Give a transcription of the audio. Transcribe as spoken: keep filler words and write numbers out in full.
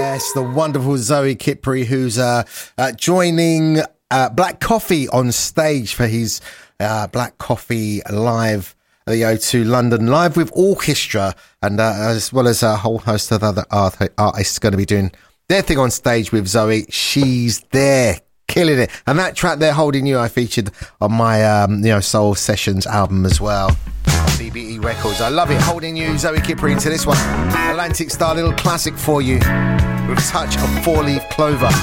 Yes, the wonderful Zoe Kipri, who's uh, uh, joining uh, Black Coffee on stage for his uh, Black Coffee Live at the O two London, live with orchestra, and uh, as well as a whole host of other art- artists going to be doing their thing on stage with Zoe. She's there, killing it. And that track there, Holding You, I featured on my um, you know Soul Sessions album as well. B B E Records. I love it. Holding You, Zoe Kipri into this one. Atlantic Star, little classic for you with a touch of Four Leaf Clover.